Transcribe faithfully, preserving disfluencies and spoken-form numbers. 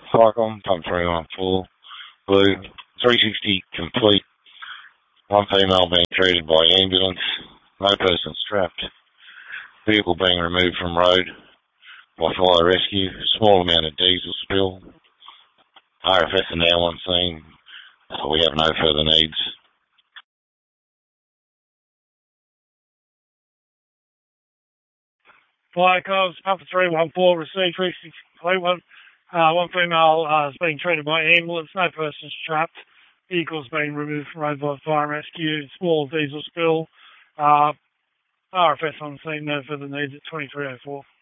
Cyclone, pump three one four, blue, three sixty complete, one female being treated by ambulance, no person strapped, vehicle being removed from road by fire rescue, small amount of diesel spill, R F S are now on scene, so we have no further needs. Fire calls, Alpha three one four, received three sixty complete one. Uh, one female uh, is being treated by ambulance, no person strapped. Vehicles being removed from road by fire rescue, small diesel spill. Uh, R F S on scene, no further needs at twenty-three oh four.